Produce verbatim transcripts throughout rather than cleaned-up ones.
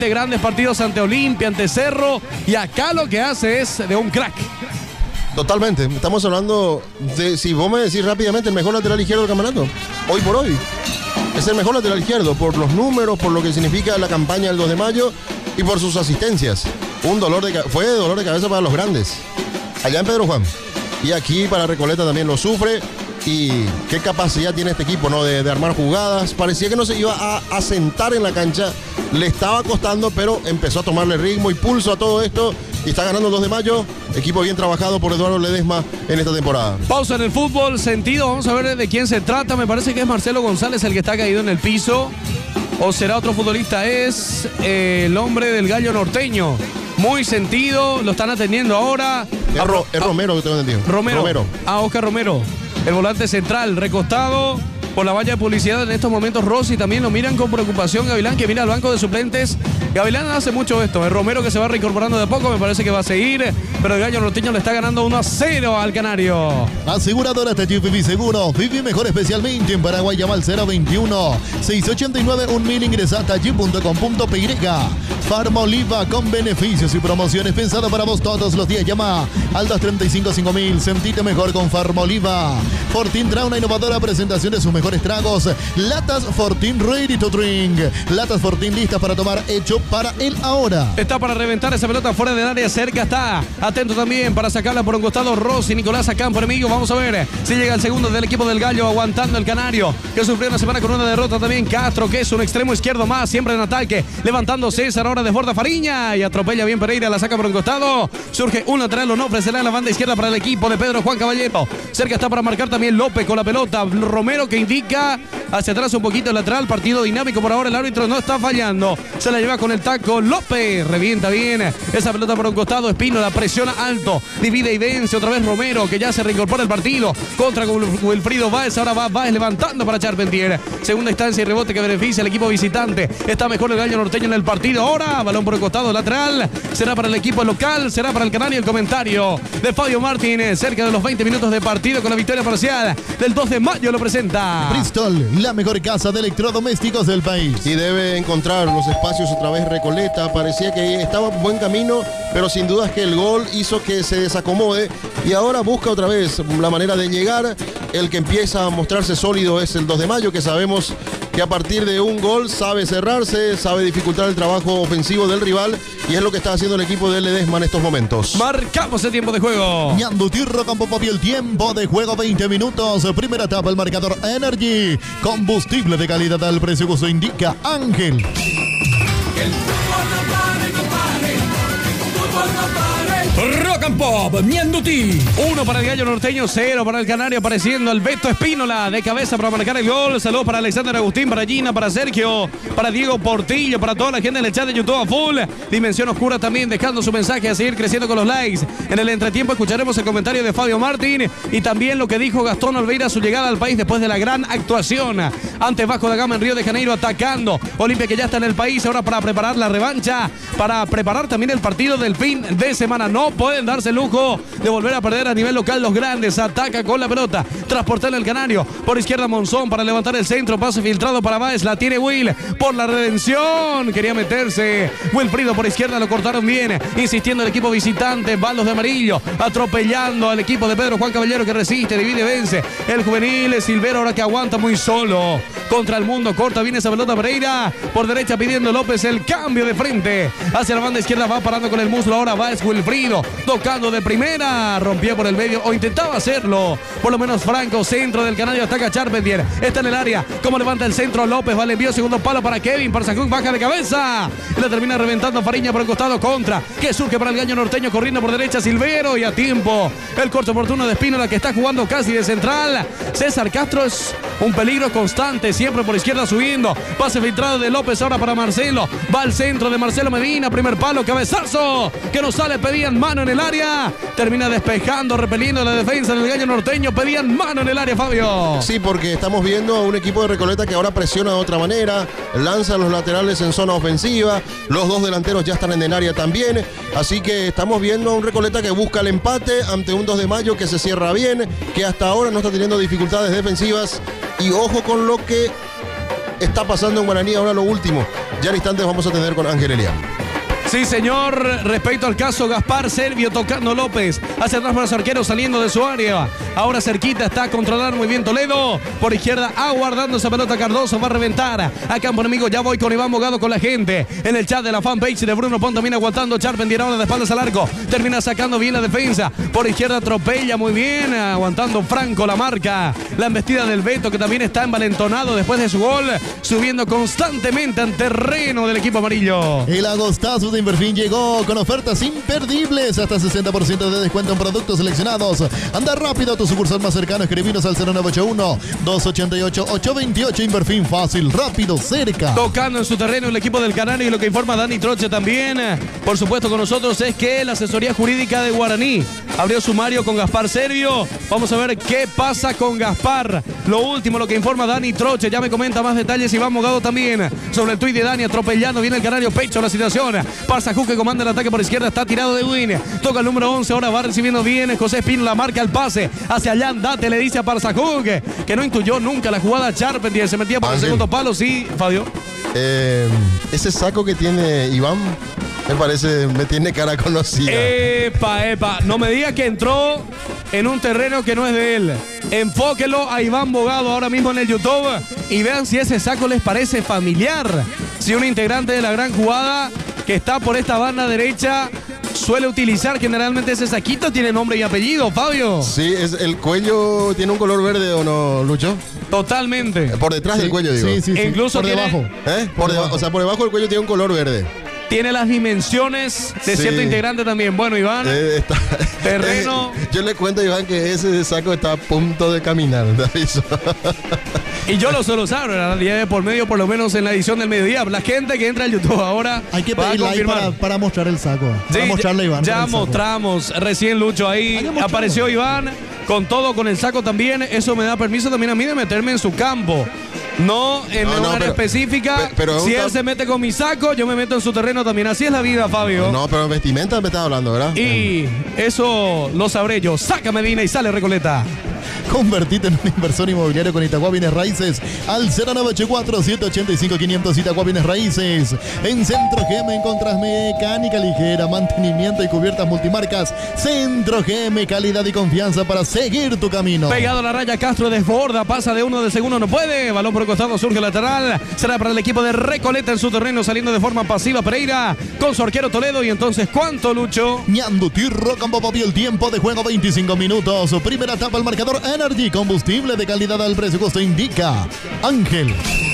grandes partidos ante Olimpia, ante Cerro, y acá lo que hace es de un crack. Totalmente, estamos hablando de, si vos me decís rápidamente, el mejor lateral izquierdo del campeonato, hoy por hoy. Es el mejor lateral izquierdo, por los números, por lo que significa la campaña del dos de mayo y por sus asistencias. Un dolor de, fue de dolor de cabeza para los grandes, allá en Pedro Juan. Y aquí para Recoleta también lo sufre. Y qué capacidad tiene este equipo, ¿no? De, de armar jugadas. Parecía que no se iba a asentar en la cancha. Le estaba costando, pero empezó a tomarle ritmo y pulso a todo esto. Y está ganando el dos de mayo. Equipo bien trabajado por Eduardo Ledesma en esta temporada. Pausa en el fútbol, sentido. Vamos a ver de quién se trata. Me parece que es Marcelo González el que está caído en el piso. ¿O será otro futbolista? Es eh, el hombre del Gallo Norteño. Muy sentido. Lo están atendiendo ahora. Es, Ro, es Romero que tengo entendido. Romero. Romero. Ah, Oscar Romero. El volante central, recostado por la valla de publicidad en estos momentos. Rossi también lo miran con preocupación. Gavilán, que mira al banco de suplentes. Gavilán hace mucho esto. El Romero, que se va reincorporando de a poco, me parece que va a seguir. Pero el Gallo Norteño le está ganando uno a cero al Canario. Aseguradora Taller Vivi Seguro. Vivi mejor especialmente en Paraguay. Llama al cero veintiuno, seiscientos ochenta y nueve, un mil. Ingresa a taller punto com punto pe ye. Farma Oliva con beneficios y promociones pensado para vos todos los días. Llama al dos treinta y cinco, cinco mil. Sentite mejor con Farma Oliva. Fortín trae una innovadora presentación de sus mejores tragos. Latas Fortín Ready to Drink. Latas Fortín listas para tomar, hecho para el ahora. Está para reventar esa pelota fuera del área, cerca está. Atento también para sacarla por un costado Rossi. Nicolás Acampo, enemigo. Vamos a ver si llega el segundo del equipo del Gallo, aguantando el Canario, que sufrió una semana con una derrota también. Castro, que es un extremo izquierdo más, siempre en ataque. Levantando César, ahora desborda Fariña y atropella bien Pereira, la saca por un costado. Surge un lateral, lo no ofrecerá en la banda izquierda para el equipo de Pedro Juan Caballero. Cerca está para marcar también López con la pelota. Romero, que indica hacia atrás un poquito el lateral. Partido dinámico por ahora, el árbitro no está fallando. Se la lleva con el taco López, revienta bien esa pelota por un costado. Espino la presiona alto, divide y vence otra vez Romero, que ya se reincorpora el partido contra Wilfrido Báez. Ahora va Báez levantando para Charpentier. Segunda instancia y rebote que beneficia al equipo visitante. Está mejor el Gallo Norteño en el partido. Ahora balón por el costado lateral. Será para el equipo local, será para el Canario. El comentario de Fabio Martínez, cerca de los veinte minutos de partido, con la victoria parcial del dos de mayo. Lo presenta Bristol, la mejor casa de electrodomésticos del país. Y debe encontrar los espacios otra vez Recoleta. Parecía que estaba en buen camino, pero sin dudas que el gol hizo que se desacomode. Y ahora busca otra vez la manera de llegar. El que empieza a mostrarse sólido es el dos de mayo, que sabemos que a partir de un gol sabe cerrarse, sabe dificultar el trabajo ofensivo del rival, y es lo que está haciendo el equipo de Ledesma en estos momentos. Marcamos el tiempo de juego. Ñandutirro Campo Papi, el tiempo de juego veinte minutos. Primera etapa, el marcador Energy. Combustible de calidad al precio que se indica Ángel. El fútbol no pare, compadre. El fútbol no pare. Rock and Pop, Ñanduti. Uno para el Gallo Norteño, cero para el Canario, apareciendo el Beto Espínola de cabeza para marcar el gol. Saludos para Alexander Agustín, para Gina, para Sergio, para Diego Portillo, para toda la gente en el chat de YouTube a full. Dimensión Oscura también dejando su mensaje, a seguir creciendo con los likes. En el entretiempo escucharemos el comentario de Fabio Martín y también lo que dijo Gastón Olveira a su llegada al país después de la gran actuación ante Vasco da Gama en Río de Janeiro, atacando Olimpia, que ya está en el país ahora para preparar la revancha, para preparar también el partido del fin de semana. No pueden darse el lujo de volver a perder a nivel local los grandes. Ataca con la pelota, transportarle el Canario por izquierda. Monzón para levantar el centro, pase filtrado para Báez, la tiene Will por la redención, quería meterse Wilfrido por izquierda, lo cortaron bien, insistiendo el equipo visitante. Balos de amarillo atropellando al equipo de Pedro Juan Caballero, que resiste, divide, vence el juvenil Silvero, ahora que aguanta muy solo contra el mundo. Corta bien esa pelota Pereira por derecha, pidiendo López el cambio de frente hacia la banda izquierda, va parando con el muslo. Ahora Báez, Wilfrido tocando de primera, rompió por el medio o intentaba hacerlo, por lo menos Franco. Centro del Canario, ataca Charpentier, está en el área, como levanta el centro López, va, le envió segundo palo para Kevin, para Sacuc, baja de cabeza y la termina reventando Fariña por el costado. Contra que surge para el Gallo Norteño, corriendo por derecha Silvero, y a tiempo el corte oportuno de Espínola, que está jugando casi de central. César Castro es un peligro constante, siempre por izquierda subiendo, pase filtrado de López ahora para Marcelo, va al centro de Marcelo Medina, primer palo, cabezazo que no sale, pedían mano en el área, termina despejando, repeliendo la defensa del Gallo Norteño. Pedían mano en el área, Fabio. Sí, porque estamos viendo a un equipo de Recoleta que ahora presiona de otra manera, lanza los laterales en zona ofensiva, los dos delanteros ya están en el área también, así que estamos viendo a un Recoleta que busca el empate ante un dos de mayo que se cierra bien, que hasta ahora no está teniendo dificultades defensivas. Y ojo con lo que está pasando en Guaraní ahora, lo último. ya en instantes vamos a tener con Ángel Elian. Sí, señor. Respecto al caso Gaspar Servio tocando López. Hacia atrás para su arquero saliendo de su área. Ahora cerquita está a controlar muy bien Toledo. Por izquierda aguardando esa pelota Cardoso. Va a reventar a campo enemigo. Ya voy con Iván Bogado con la gente. En el chat de la fanpage de Bruno Pon también aguantando. Charpentier ahora de espaldas al arco. Termina sacando bien la defensa. Por izquierda atropella muy bien. Aguantando Franco la marca. La embestida del Beto que también está envalentonado después de su gol. Subiendo constantemente al terreno del equipo amarillo. El agostazo de Inverfin llegó con ofertas imperdibles, hasta sesenta por ciento de descuento en productos seleccionados. Anda rápido a tu sucursal más cercano, escribinos al cero nueve ocho uno, dos ocho ocho, ocho dos ocho. Inverfin, fácil, rápido, cerca. Tocando en su terreno el equipo del Canario, y lo que informa Dani Troche también, por supuesto con nosotros, es que la asesoría jurídica de Guaraní abrió sumario con Gaspar Servio. Vamos a ver qué pasa con Gaspar. Lo último, lo que informa Dani Troche, ya me comenta más detalles Iván Mogado también sobre el tuit de Dani, atropellando viene el Canario, pecho la situación. Parsajú que comanda el ataque por izquierda, está tirado de Win. Toca el número once, ahora va recibiendo bien José Espino, la marca el pase hacia allá, andate, le dice a Parsajú que, que no intuyó nunca la jugada. Charpentier se metía por Ángel. El segundo palo, sí, Fabio. Eh, ese saco que tiene Iván, me parece, me tiene cara conocida. Epa, epa, no me diga que entró en un terreno que no es de él. Enfóquelo a Iván Bogado ahora mismo en el YouTube y vean si ese saco les parece familiar. Si un integrante de la gran jugada que está por esta banda derecha suele utilizar generalmente ese saquito, tiene nombre y apellido, Fabio. Sí, es, el cuello tiene un color verde, ¿o no, Lucho? Totalmente. Por detrás sí, del cuello, digo. Sí, sí, sí. E incluso por tiene, debajo. ¿Eh? Por, por debajo. O sea, por debajo del cuello tiene un color verde. Tiene las dimensiones de Sí. cierto integrante también. Bueno, Iván, Eh, está- terreno. Eh, yo le cuento a Iván que ese saco está a punto de caminar, te aviso. Y yo lo suelo usar, ¿verdad? Día de por medio, por lo menos en la edición del mediodía. La gente que entra al YouTube ahora Hay que va a pedir like confirmar. para, para mostrar el saco. Para Sí, mostrarle a Iván. ya con el saco. mostramos recién Lucho ahí. Hay que mostrarlo. Apareció Iván con todo, con el saco también. Eso me da permiso también a mí de meterme en su campo. No en No, un no, área pero- específica. pe- pero es un si él campo- se mete con mi saco, yo me meto en su terreno también. Así es la vida, Fabio. No, pero en vestimenta me estás hablando, ¿verdad? Y eso lo sabré yo. Saca Medina y sale Recoleta. Convertite en un inversor inmobiliario con Itagua Bienes Raíces al cero nueve ocho cuatro, siete ocho cinco, quinientos. Itagua Bienes Raíces. En Centro G M encontrás mecánica ligera, mantenimiento y cubiertas multimarcas. Centro G M, calidad y confianza para seguir tu camino. Pegado a la raya, Castro desborda, pasa de uno, de segundo, no puede. Balón por el costado, surge lateral. Será para el equipo de Recoleta en su terreno, saliendo de forma pasiva Pereira con su arquero Toledo. Y entonces, ¿cuánto, Lucho? Ñanduti Campo Papi, el tiempo de juego veinticinco minutos. Primera etapa, el marcador Energy, combustible de calidad al precio justo, indica Ángel.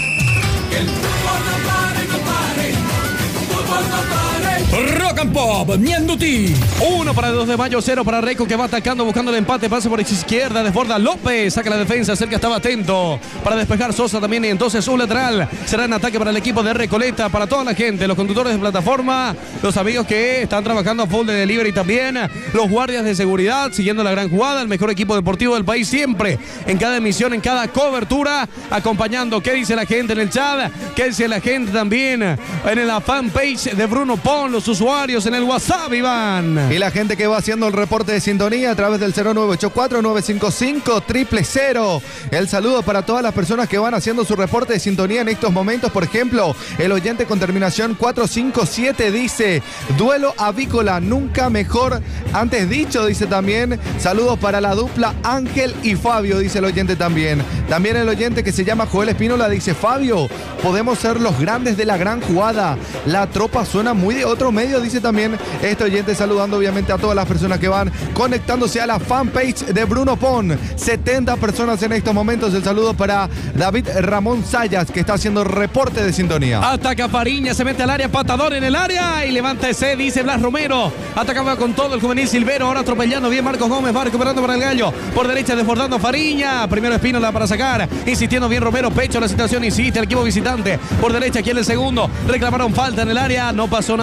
Que el fútbol no pare, no pare. Fútbol no pare. Rock and Pop, Ñanduti. Uno para el dos de mayo, cero para Reco que va atacando, buscando el empate. Pase por izquierda, desborda López, saca la defensa, cerca estaba atento para despejar Sosa también. Y entonces un lateral será en ataque para el equipo de Recoleta, para toda la gente, los conductores de plataforma, los amigos que están trabajando a full de delivery también, los guardias de seguridad, siguiendo la gran jugada, el mejor equipo deportivo del país siempre, en cada emisión, en cada cobertura, acompañando. ¿Qué dice la gente en el chat? ¿Qué dice la gente también en la fanpage de Bruno Pon? Los usuarios en el WhatsApp, Iván. Y la gente que va haciendo el reporte de sintonía a través del cero nueve ocho cuatro, nueve cinco cinco, cero cero cero. El saludo para todas las personas que van haciendo su reporte de sintonía en estos momentos. Por ejemplo, el oyente con terminación cuatro cinco siete dice: duelo avícola, nunca mejor antes dicho, dice también. Saludos para la dupla Ángel y Fabio, dice el oyente también. También el oyente que se llama Joel Espínola dice: Fabio, podemos ser los grandes de la gran jugada. La tropa suena muy de otro medio, dice también este oyente, saludando obviamente a todas las personas que van conectándose a la fanpage de Bruno Pon. setenta personas en estos momentos. El saludo para David Ramón Sayas, que está haciendo reporte de sintonía. Ataca Fariña, se mete al área, patador en el área y levanta ese, dice Blas Romero. Atacaba con todo el juvenil Silvero, ahora atropellando bien Marcos Gómez, va recuperando para el Gallo. Por derecha desbordando Fariña, primero Espínola para sacar, insistiendo bien Romero, pecho la situación, insiste el equipo visitante. Por derecha, aquí en el segundo, reclamaron falta en el área, no pasó nada de... Po- ¡Ay!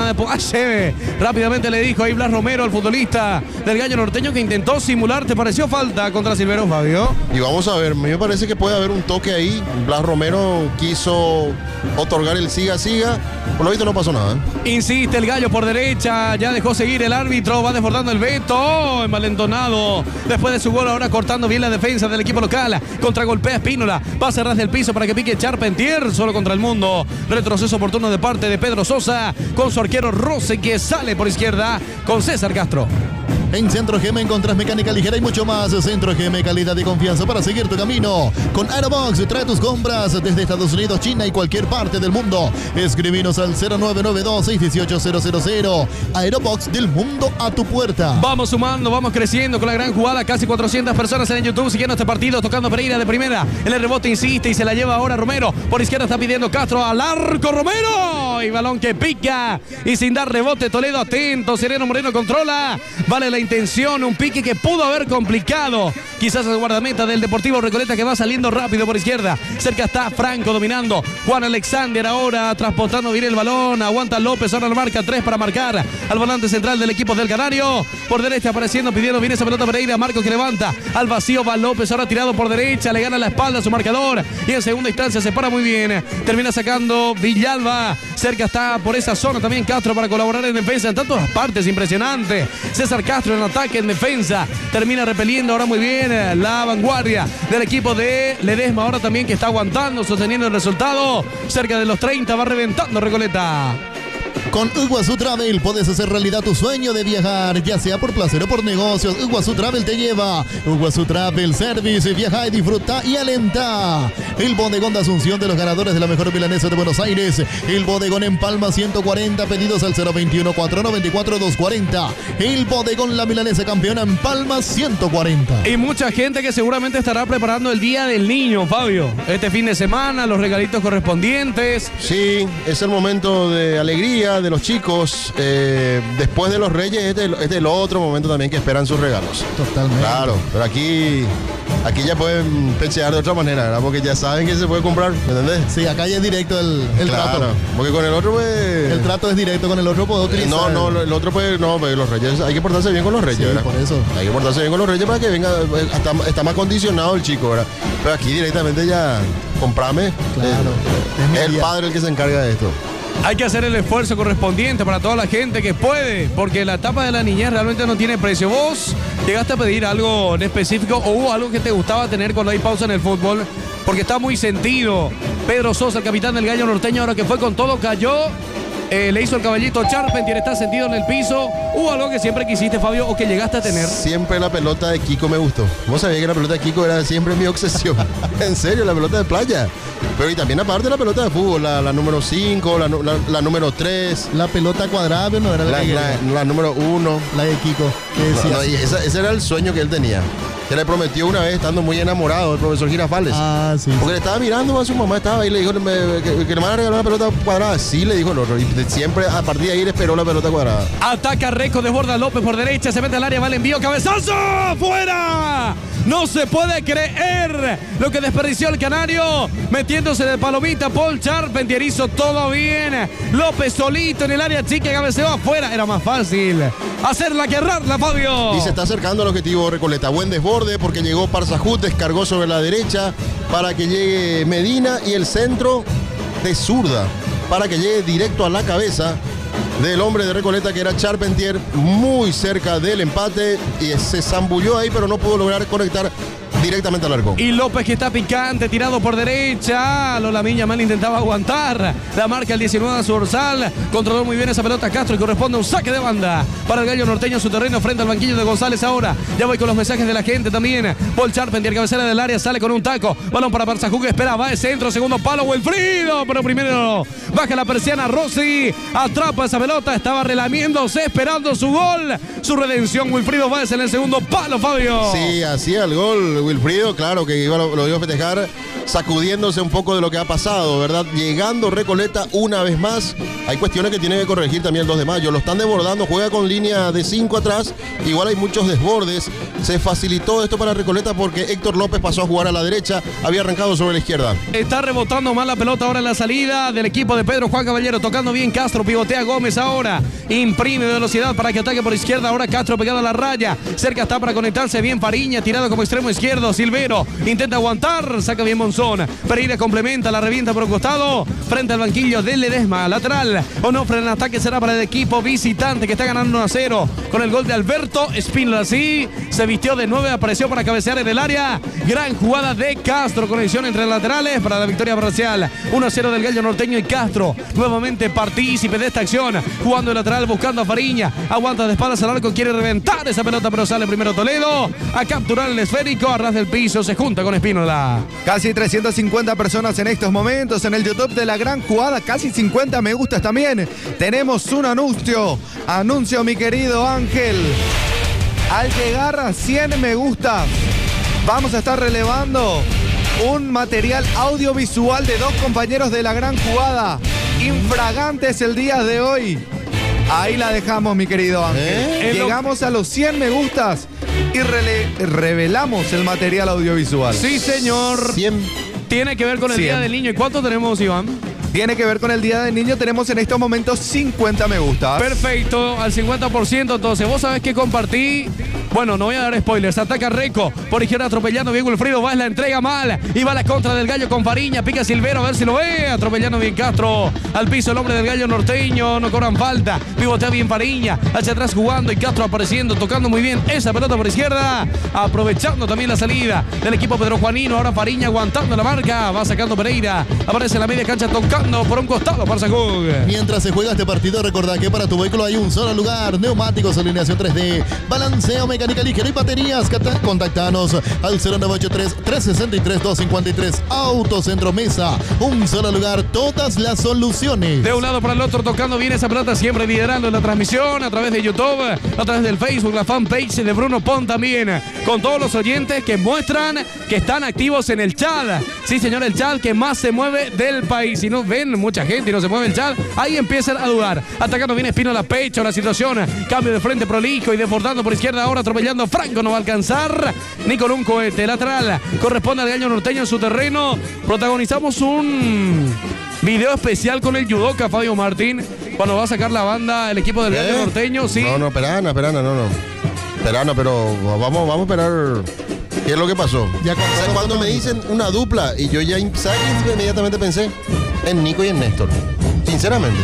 excede. Rápidamente le dijo ahí Blas Romero, el futbolista del Gallo Norteño, que intentó simular. ¿Te pareció falta contra Silvero, Fabio? Y vamos a ver, a mí me parece que puede haber un toque ahí. Blas Romero quiso otorgar el siga-siga. Por lo visto no pasó nada. Insiste el Gallo por derecha, ya dejó seguir el árbitro, va desbordando el Beto, envalentonado. Después de su gol, ahora cortando bien la defensa del equipo local. Contragolpea Espínola, pasa ras del piso para que pique Charpentier, solo contra el mundo. Retroceso oportuno de parte de Pedro Sosa, con su arquero Rose, que sale por izquierda con César Castro. En Centro G M encontrás mecánica ligera y mucho más. Centro G M, calidad y confianza para seguir tu camino. Con Aerobox, trae tus compras desde Estados Unidos, China y cualquier parte del mundo. Escribinos al cero nueve nueve dos, seis uno ocho, cero cero cero. Aerobox, del mundo a tu puerta. Vamos sumando, vamos creciendo con la gran jugada. Casi cuatrocientas personas en YouTube siguiendo este partido, tocando Pereira de primera. En el rebote insiste y se la lleva ahora Romero. Por izquierda está pidiendo Castro al arco Romero. Y balón que pica. Y sin dar rebote, Toledo atento. Sereno Moreno controla. Vale la intención, un pique que pudo haber complicado quizás el guardameta del Deportivo Recoleta, que va saliendo rápido por izquierda. Cerca está Franco dominando. Juan Alexander ahora transportando bien el balón. Aguanta López, ahora la marca tres para marcar al volante central del equipo del Canario. Por derecha apareciendo, pidiendo bien esa pelota Pereira. Marco que levanta al vacío, va López ahora tirado por derecha, le gana la espalda a su marcador y en segunda instancia se para muy bien. Termina sacando Villalba. Cerca está por esa zona también Castro para colaborar en defensa. En tantas partes, impresionante. César Castro en ataque, en defensa. Termina repeliendo ahora muy bien la vanguardia del equipo de Ledesma. Ahora también que está aguantando, sosteniendo el resultado. Cerca de los treinta, va reventando Recoleta. Con Iguazú Travel puedes hacer realidad tu sueño de viajar, ya sea por placer o por negocios. Iguazú Travel te lleva. Iguazú Travel Service, viaja y disfruta y alenta. El bodegón de Asunción de los ganadores de la mejor milanesa de Buenos Aires. El bodegón en Palma ciento cuarenta, pedidos al cero veintiuno, cuatrocientos noventa y cuatro, doscientos cuarenta. El bodegón La Milanesa campeona en Palma ciento cuarenta. Y mucha gente que seguramente estará preparando el Día del Niño, Fabio. Este fin de semana, los regalitos correspondientes. Sí, es el momento de alegría de los chicos. Eh, después de los Reyes, este, este es el otro momento también que esperan sus regalos. Totalmente. Claro, pero aquí, aquí ya pueden pechear de otra manera, ¿verdad? Porque ya saben que se puede comprar, ¿me entendés? Sí, acá ya es directo el, el Claro, trato. porque con el otro pues... El trato es directo, con el otro puedo utilizar. No, no, el otro pues no, pues los Reyes, hay que portarse bien con los Reyes, Sí, ¿verdad? por eso. Hay que portarse bien con los Reyes para que venga, está, está más condicionado el chico, ¿verdad? Pero aquí directamente ya, comprame. Claro, Eh, es mi es el día. padre el que se encarga de esto. Hay que hacer el esfuerzo correspondiente para toda la gente que puede, porque la etapa de la niñez realmente no tiene precio. ¿Vos llegaste a pedir algo en específico o hubo algo que te gustaba tener cuando hay pausa en el fútbol? Porque está muy sentido. Pedro Sosa, el capitán del Gallo Norteño, ahora que fue con todo, cayó. Eh, le hizo el caballito Charpentier, está sentido en el piso. ¿Hubo algo que siempre quisiste, Fabio, o que llegaste a tener? Siempre la pelota de Kiko me gustó. Vos sabías que la pelota de Kiko era siempre mi obsesión. En serio, la pelota de playa. Pero y también aparte la pelota de fútbol, la, la número cinco, la, la, la número tres, La pelota cuadrada, pero no era la, la, que la, quería. la número uno. La de Kiko, que No, decía. no, y esa- ese era el sueño que él tenía. Que le prometió una vez, estando muy enamorado del profesor Girafales. Ah, sí. Porque le estaba mirando a su mamá, estaba ahí y le dijo me- que, que le van a regalar una pelota cuadrada. Sí, le dijo el otro. Y de- siempre a partir de ahí le esperó la pelota cuadrada. Ataca Reco, desborda López por derecha, se mete al área, va el envío, cabezazo, ¡fuera! No se puede creer lo que desperdició el Canario, metiéndose de palomita. Paul Charpentier hizo todo bien. López solito en el área chica, cabeceó afuera. Era más fácil hacerla que errarla, Fabio. Y se está acercando al objetivo Recoleta. Buen desborde porque llegó Parsajut, descargó sobre la derecha para que llegue Medina y el centro de zurda para que llegue directo a la cabeza del hombre de Recoleta, que era Charpentier, muy cerca del empate, y se zambulló ahí pero no pudo lograr conectar directamente al arco. Y López, que está picante, tirado por derecha. Lola Miña mal intentaba aguantar. La marca el diecinueve de su dorsal. Controló muy bien esa pelota Castro y corresponde a un saque de banda para el Gallo Norteño en su terreno frente al banquillo de González ahora. Ya voy con los mensajes de la gente también. Paul Charpentier, cabecera del área, sale con un taco. Balón para Barzajú, que espera, va de centro, segundo palo, Wilfrido. Pero primero baja la persiana Rossi. Atrapa esa pelota, estaba relamiéndose, esperando su gol. Su redención, Wilfrido Báez en el segundo palo, Fabio. Sí, hacía el gol Wilfrido, claro que iba, lo, lo iba a festejar sacudiéndose un poco de lo que ha pasado, ¿verdad? Llegando Recoleta una vez más. Hay cuestiones que tiene que corregir también el dos de mayo. Lo están desbordando, juega con línea de cinco atrás. Igual hay muchos desbordes. Se facilitó esto para Recoleta porque Héctor López pasó a jugar a la derecha. Había arrancado sobre la izquierda. Está rebotando mal la pelota ahora en la salida del equipo de Pedro Juan Caballero. Tocando bien Castro, pivotea Gómez ahora. Imprime velocidad para que ataque por izquierda. Ahora Castro pegado a la raya. Cerca está para conectarse bien Fariña, tirado como extremo izquierdo. Silvero intenta aguantar, saca bien Monzón. Pereira complementa, la revienta por un costado. Frente al banquillo de Ledesma, lateral. Onofre en ataque será para el equipo visitante que está ganando uno a cero. Con el gol de Alberto Espínola. Así se vistió de nueve, apareció para cabecear en el área. Gran jugada de Castro, conexión entre laterales para la victoria parcial. uno a cero del Gallo Norteño y Castro nuevamente partícipe de esta acción. Jugando el lateral, buscando a Fariña. Aguanta de espaldas al arco, quiere reventar esa pelota, pero sale primero Toledo a capturar el esférico. A ras del piso, se junta con Espínola. Casi trescientas cincuenta personas en estos momentos en el YouTube de la gran jugada. Casi cincuenta me gustas también. Tenemos un anuncio. Anuncio, mi querido Ángel. Al llegar a cien me gustas, vamos a estar relevando un material audiovisual de dos compañeros de la gran jugada. Infragantes el día de hoy. Ahí la dejamos, mi querido Ángel. ¿Eh? Llegamos a los cien me gustas y rele- revelamos el material audiovisual. Sí, señor. cien. Tiene que ver con el cien. Día del Niño. ¿Y cuánto tenemos, Iván? Tiene que ver con el Día del Niño. Tenemos en estos momentos cincuenta me gustas. Perfecto, al cincuenta por ciento. Entonces, vos sabés que compartí. Bueno, no voy a dar spoilers. Ataca Reco. Por izquierda atropellando bien Wilfrido. Va, la entrega mal. Y va a la contra del Gallo con Fariña. Pica Silvero a ver si lo ve. Atropellando bien Castro. Al piso el hombre del Gallo Norteño. No cobran falta. Pivotea bien Fariña. Hacia atrás jugando y Castro apareciendo. Tocando muy bien esa pelota por izquierda. Aprovechando también la salida del equipo Pedro Juanino. Ahora Fariña aguantando la marca. Va sacando Pereira. Aparece en la media cancha tocando por un costado para Sagug. Mientras se juega este partido, recordá que para tu vehículo hay un solo lugar: neumáticos, alineación tres D, balanceo, mecánica ligera y baterías. Cata- Contactanos al cero nueve ocho tres, tres seis tres, dos cinco tres. Autocentro Mesa, un solo lugar, todas las soluciones. De un lado para el otro, tocando bien esa pelota, siempre liderando en la transmisión a través de YouTube, a través del Facebook, la fanpage de Bruno Pon también, con todos los oyentes que muestran que están activos en el chat. Sí, señor, el chat que más se mueve del país. Si no ven mucha gente y no se mueve el chat, ahí empiezan a dudar. Atacando bien Espino a la pecho, la situación, cambio de frente prolijo y desbordando por izquierda, ahora atropellando Franco, no va a alcanzar ni con un cohete. Lateral, corresponde al Gallo Norteño en su terreno. Protagonizamos un video especial con el judoka Fabio Martín, cuando va a sacar la banda el equipo del Gallo ¿Eh? Norteño, sí. No, no, perana, perana, no, no. Perana, pero vamos, vamos a esperar. ¿Qué es lo que pasó? Ya O sea, contaron cuando me dicen una dupla y yo ya ¿sabes qué? Inmediatamente pensé en Nico y en Néstor. Sinceramente.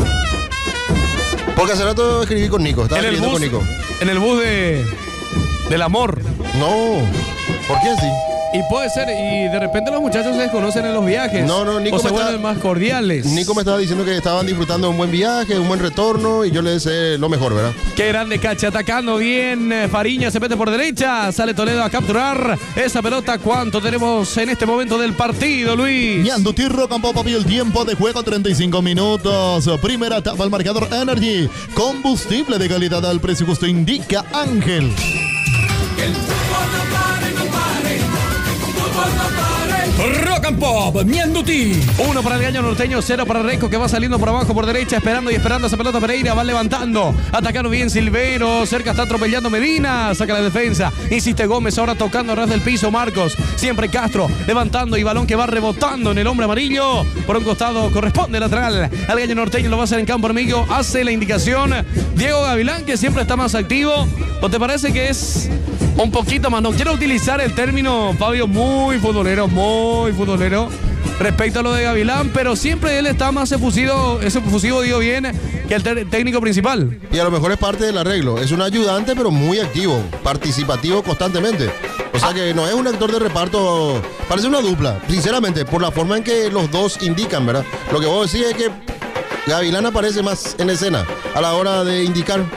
Porque hace rato escribí con Nico. Estaba En el escribiendo bus, con Nico. en el bus de del amor. No. ¿Por qué así? Y puede ser, y de repente los muchachos se desconocen en los viajes. No, no, Nico o se me está- vuelven más cordiales. Nico me estaba diciendo que estaban disfrutando de un buen viaje, un buen retorno y yo le deseo lo mejor, ¿verdad? Qué grande Cacha, atacando bien. eh, Fariña se mete por derecha. Sale Toledo a capturar esa pelota. ¿Cuánto tenemos en este momento del partido, Luis? Ñandutirro Campo Papi, el tiempo de juego treinta y cinco minutos. Primera etapa, el marcador Energy. Combustible de calidad al precio justo, indica Ángel. Que el fútbol no pare, no pare. El fútbol no pare. Rock and Pop, Mianduti. Uno para el Gallo Norteño, cero para Reco, que va saliendo por abajo, por derecha, esperando y esperando esa pelota. Pereira va levantando. Atacando bien Silvero. Cerca está atropellando Medina. Saca la defensa. Insiste Gómez, ahora tocando a ras del piso. Marcos. Siempre Castro. Levantando y balón que va rebotando en el hombre amarillo. Por un costado corresponde lateral. Al Gallo Norteño lo va a hacer en campo amigo. Hace la indicación Diego Gavilán, que siempre está más activo. ¿O te parece que es un poquito más? No quiero utilizar el término, Fabio, muy futbolero, muy futbolero respecto a lo de Gavilán, pero siempre él está más efusivo, ese efusivo, digo bien, que el te- técnico principal. Y a lo mejor es parte del arreglo. Es un ayudante, pero muy activo, participativo constantemente. O sea que no es un actor de reparto, parece una dupla, sinceramente, por la forma en que los dos indican, ¿verdad? Lo que vos decís es que Gavilán aparece más en escena a la hora de indicar.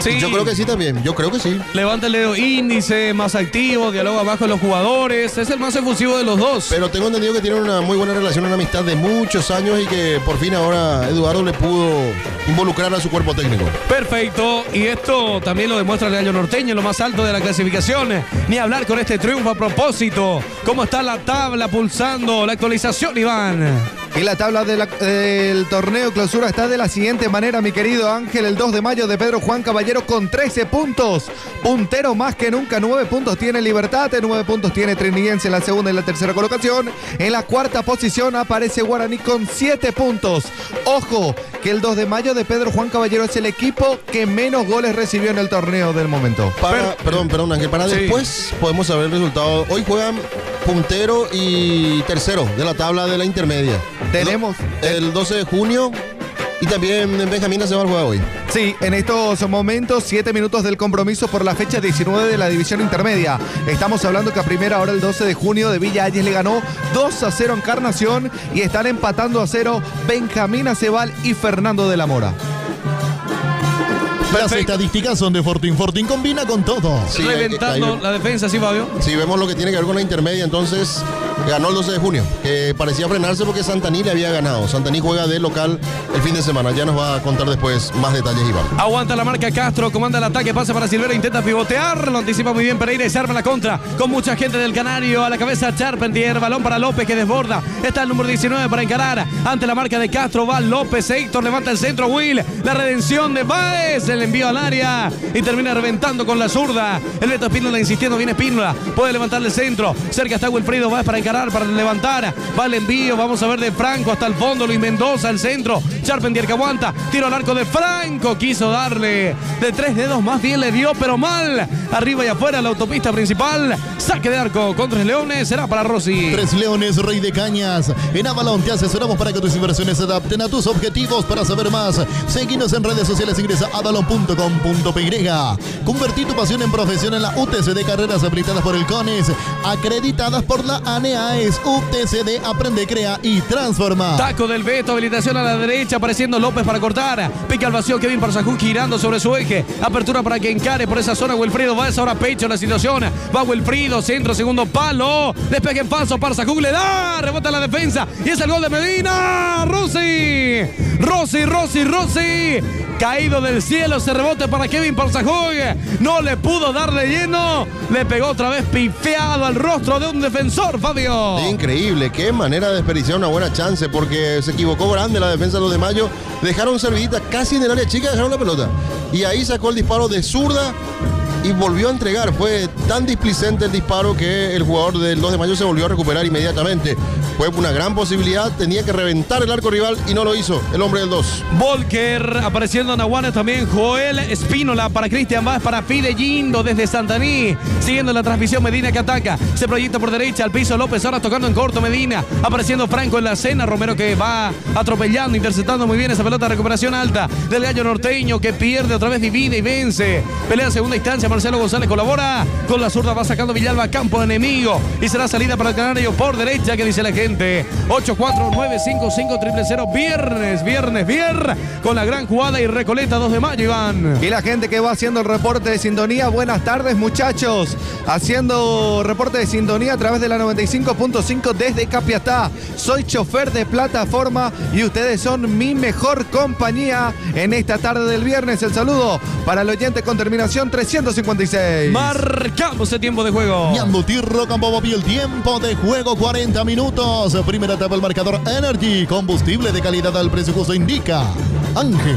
Sí. Yo creo que sí también, yo creo que sí. Levanta el dedo índice, más activo, dialoga más con los jugadores. Es el más efusivo de los dos. Pero tengo entendido que tienen una muy buena relación, una amistad de muchos años y que por fin ahora Eduardo le pudo involucrar a su cuerpo técnico. Perfecto, y esto también lo demuestra el Gallo Norteño, en lo más alto de la clasificación. Ni hablar con este triunfo a propósito. ¿Cómo está la tabla pulsando? La actualización, Iván. Y la tabla de la- del torneo clausura está de la siguiente manera, mi querido Ángel. El dos de mayo de Pedro Juan Caballero con trece puntos. Puntero más que nunca. nueve puntos tiene Libertad. nueve puntos tiene Triniguense en la segunda y la tercera colocación. En la cuarta posición aparece Guaraní con siete puntos. Ojo, que el dos de mayo de Pedro Juan Caballero es el equipo que menos goles recibió en el torneo del momento. Para, Pero- perdón, perdón, Ángel, para Sí. después podemos saber el resultado. Hoy juegan puntero y tercero de la tabla de la intermedia. Tenemos- el doce de junio y también en Benjamín se va a jugar hoy. Sí, en estos momentos, siete minutos del compromiso por la fecha diecinueve de la división intermedia. Estamos hablando que a primera hora, el doce de junio, de Villa Ayes le ganó dos a cero Encarnación y están empatando a cero Benjamín Acebal y Fernando de la Mora. Las estadísticas son de Fortín. Fortín combina con todo. Sí, Reventando ahí- ahí- la defensa, ¿sí, Fabio? Si vemos lo que tiene que ver con la intermedia, entonces ganó el doce de junio, que parecía frenarse porque Santaní le había ganado. Santaní juega de local el fin de semana. Ya nos va a contar después más detalles, Iván. Aguanta la marca Castro, comanda el ataque, pasa para Silvera, intenta pivotear, lo anticipa muy bien Pereira y se arma la contra con mucha gente del Canario, a la cabeza Charpentier, balón para López que desborda, está el número diecinueve para encarar, ante la marca de Castro va López, Héctor levanta el centro, Will, la redención de Baez, el envío al área y termina reventando con la zurda, el Beto Espínola insistiendo, viene Espínola, puede levantar el centro, cerca está Wilfrido Baez para encarar, para levantar, va el envío, vamos a ver de Franco hasta el fondo, Luis Mendoza, el centro, Charpentier que aguanta, tiro al arco de Franco, quiso darle de tres dedos, más bien le dio, pero mal, arriba y afuera la autopista principal, saque de arco con Tres Leones, será para Rossi. Tres Leones, Rey de Cañas. En Avalon te asesoramos para que tus inversiones se adapten a tus objetivos. Para saber más, seguinos en redes sociales, ingresa a avalon punto com punto p y. Convertí tu pasión en profesión en la U T C D, carreras habilitadas por el CONES, acreditadas por la ANEAES. U T C D, aprende, crea y transforma. Taco del Beto, habilitación a la derecha, apareciendo López para cortar. Pica al vacío Kevin Parsajú girando sobre su eje. Apertura para que encare por esa zona Wilfrido Baez, ahora pecho la situación. Va Wilfrido, centro, segundo palo. Despegue en falso, Parsajú le da. Rebota la defensa y es el gol de Medina. Rossi. Rossi, Rossi, Rossi. Caído del cielo, se rebote para Kevin Parsajú. No le pudo dar de lleno. Le pegó otra vez pifeado al rostro de un defensor, Fabio. Increíble, qué manera de desperdiciar una buena chance, porque se equivocó grande la defensa de los de Mayo. Dejaron servidita casi en el área chica, dejaron la pelota. Y ahí sacó el disparo de zurda y volvió a entregar. Fue tan displicente el disparo que el jugador del dos de mayo se volvió a recuperar inmediatamente. Fue una gran posibilidad, tenía que reventar el arco rival y no lo hizo el hombre del dos. Volker apareciendo en Aguana también. Joel Espínola para Cristian Vaz, para Fideindo desde Santaní. Siguiendo la transmisión, Medina que ataca. Se proyecta por derecha al piso. López ahora tocando en corto. Medina apareciendo Franco en la cena. Romero que va atropellando, interceptando muy bien esa pelota. Recuperación alta del Gallo Norteño que pierde otra vez, divide y vence. Pelea en segunda instancia. Marcelo González colabora con la zurda. Va sacando Villalba, campo enemigo. Y será salida para el Canario por derecha. Que dice la gente. ocho cuatro nueve cinco cinco cero cero cero. Viernes, viernes, viernes. Con la gran jugada y Recoleta dos de mayo, Iván. Y la gente que va haciendo el reporte de sintonía, buenas tardes muchachos, haciendo reporte de sintonía a través de la noventa y cinco punto cinco desde Capiatá. Soy chofer de plataforma y ustedes son mi mejor compañía en esta tarde del viernes. El saludo para el oyente con terminación trescientos cincuenta y seis. Marcamos el tiempo de juego. Ñandutí Rock and Pop y el tiempo de juego cuarenta minutos. Primera etapa el marcador Energy. Combustible de calidad al precio justo indica Ángel.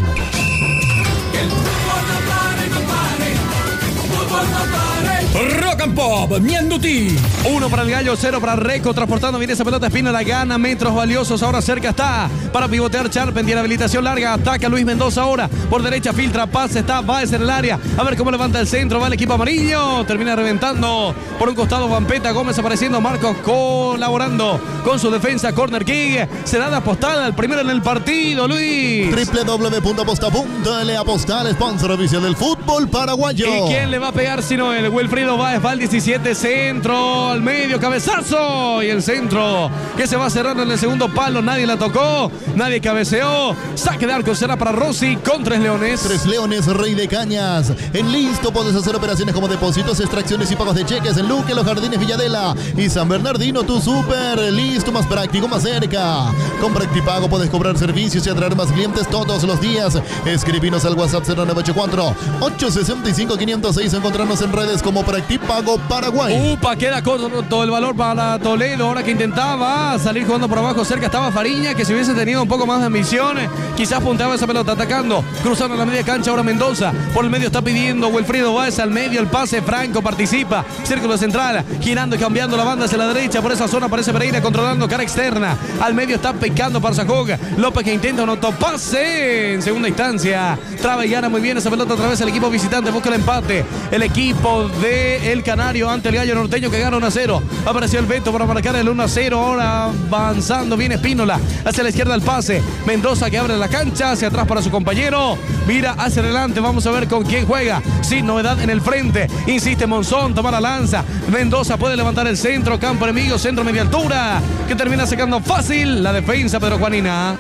Que el fútbol no pare, no pare. Fútbol no pare. Rock and Pop, Ñandutí. Uno para el Gallo, cero para Reco. Transportando bien esa pelota, Espina la gana. Metros valiosos, ahora cerca está. Para pivotear Charpentier, habilitación larga. Ataca Luis Mendoza ahora. Por derecha filtra, pase, está Baez en el área. A ver cómo levanta el centro. Va el equipo amarillo. Termina reventando. Por un costado Vampeta, Gómez apareciendo. Marcos colaborando con su defensa. Corner kick. Será de apostada. El primero en el partido, Luis. doble u doble u doble u punto aposta punto ele, Apostar, sponsor oficial del fútbol paraguayo. ¿Y quién le va a pegar si no el Wilfrido Baez? Va al diecisiete, centro, al medio, cabezazo. Y el centro que se va cerrando en el segundo palo. Nadie la tocó, nadie cabeceó. Saque de arco será para Rossi con Tres Leones. Tres Leones, Rey de Cañas. En Listo puedes hacer operaciones como depósitos, extracciones y pagos de cheques en Luque, Los Jardines, Villadela y San Bernardino. Tu súper Listo, más práctico, más cerca. Con Practipago puedes cobrar servicios y atraer más clientes todos los días. Escribinos al WhatsApp cero nueve ocho cuatro, ocho seis cinco, cinco cero seis. Encontrarnos en redes como Practipago Paraguay. Upa, queda corto el valor para Toledo. Ahora que intentaba salir jugando por abajo, cerca estaba Fariña, que si hubiese tenido un poco más de ambición, quizás apuntaba esa pelota, atacando, cruzando la media cancha. Ahora Mendoza, por el medio está pidiendo Wilfrido Báez al medio, el pase, Franco participa, círculo central, girando y cambiando la banda hacia la derecha. Por esa zona aparece Pereira controlando cara externa, al medio está picando para Sajog. López que intenta un autopase en segunda instancia, traba y gana muy bien esa pelota otra vez el equipo visitante, busca el empate el equipo de El Canario ante el Gallo Norteño, que gana uno a cero. Apareció el Beto para marcar el uno a cero. Ahora avanzando viene Espínola hacia la izquierda el pase, Mendoza que abre la cancha hacia atrás para su compañero, mira hacia adelante, vamos a ver con quién juega, sin novedad en el frente, insiste Monzón, toma la lanza, Mendoza puede levantar el centro, campo enemigo, centro media altura, que termina sacando fácil la defensa Pedro Juanina.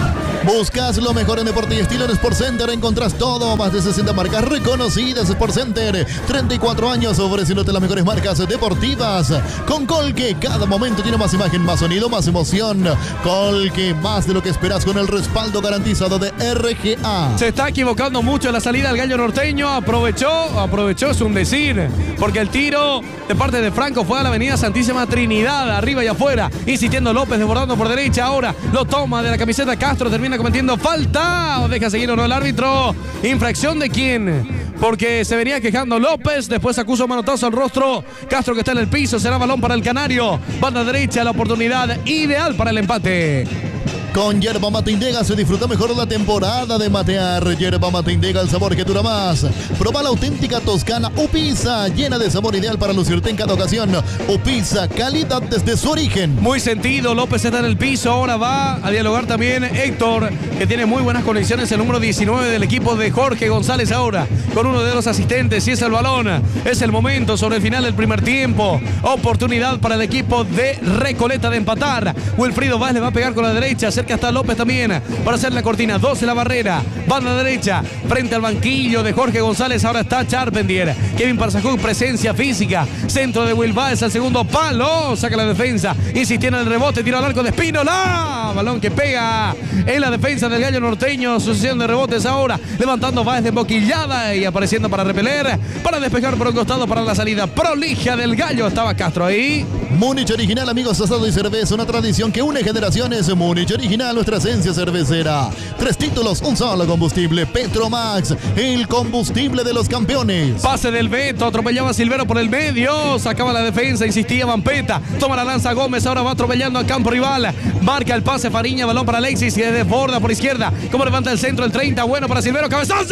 Buscas lo mejor en deporte y estilo en Sport Center. Encontrás todo, más de sesenta marcas reconocidas. Sport Center, treinta y cuatro años ofreciéndote las mejores marcas deportivas. Con Colque, cada momento tiene más imagen, más sonido, más emoción. Colque, más de lo que esperas con el respaldo garantizado de R G A. Se está equivocando mucho en la salida del Gallo Norteño. Aprovechó, aprovechó es un decir, porque el tiro de parte de Franco fue a la avenida Santísima Trinidad, arriba y afuera, insistiendo López, desbordando por derecha. Ahora lo toma de la camiseta Castro, termina cometiendo falta, o deja seguir o no el árbitro. ¿Infracción de quién? Porque se venía quejando López, después acusa un manotazo al rostro. Castro que está en el piso, será balón para el Canario. Banda derecha, la oportunidad ideal para el empate. Con Yerba Mate Indega se disfruta mejor la temporada de matear. Yerba Mate Indega, el sabor que dura más. Proba la auténtica toscana Upisa, llena de sabor ideal para lucirte en cada ocasión. Upisa, calidad desde su origen. Muy sentido, López está en el piso, ahora va a dialogar también Héctor, que tiene muy buenas conexiones, el número diecinueve del equipo de Jorge González ahora, con uno de los asistentes, y es el balón. Es el momento sobre el final del primer tiempo. Oportunidad para el equipo de Recoleta de empatar. Wilfrido Vaz le va a pegar con la derecha, cerca está López también para hacer la cortina, doce la barrera, banda derecha, frente al banquillo de Jorge González, ahora está Charpentier, Kevin Parzajuk, presencia física, centro de Will Baez al segundo palo, saca la defensa, insistiendo en el rebote, tiro al arco de Espínola, balón que pega en la defensa del Gallo Norteño, sucesión de rebotes ahora, levantando Baez de boquillada y apareciendo para repeler, para despejar por un costado para la salida prolija del Gallo, estaba Castro ahí. Múnich Original, amigos, asado y cerveza, una tradición que une generaciones. Múnich Original, nuestra esencia cervecera. Tres títulos, un solo combustible. Petromax, el combustible de los campeones. Pase del Beto, atropellaba a Silvero por el medio, sacaba la defensa, insistía Vampeta, toma la lanza Gómez, ahora va atropellando al campo rival, marca el pase Fariña, balón para Alexis, que desborda por izquierda, como levanta el centro, el treinta, bueno para Silvero, cabezazo,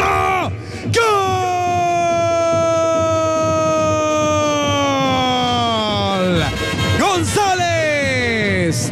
¡gol! González,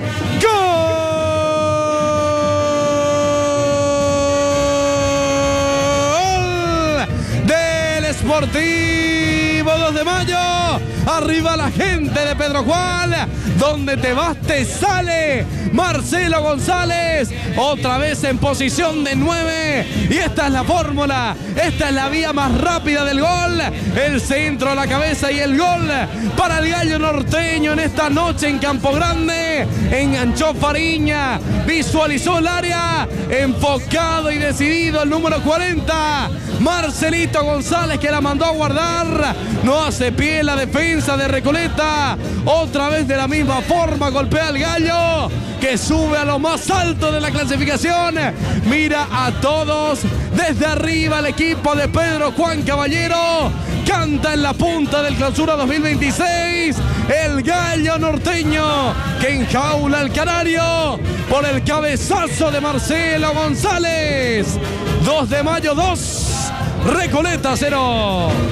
gol del Sportivo dos de mayo. Arriba la gente de Pedro Juan, donde te vas te sale Marcelo González, otra vez en posición de nueve, y esta es la fórmula, esta es la vía más rápida del gol, el centro a la cabeza y el gol para el Gallo Norteño en esta noche en Campo Grande. Enganchó Fariña, visualizó el área, enfocado y decidido el número cuarenta, Marcelito González, que la mandó a guardar, no hace pie la defensa de Recoleta, otra vez de la misma forma golpea al Gallo, que sube a lo más alto de la clasificación, mira a todos desde arriba el equipo de Pedro Juan Caballero, canta en la punta del Clausura dos mil veintiséis, el Gallo Norteño que enjaula al Canario por el cabezazo de Marcelo González. dos de mayo dos, Recoleta cero.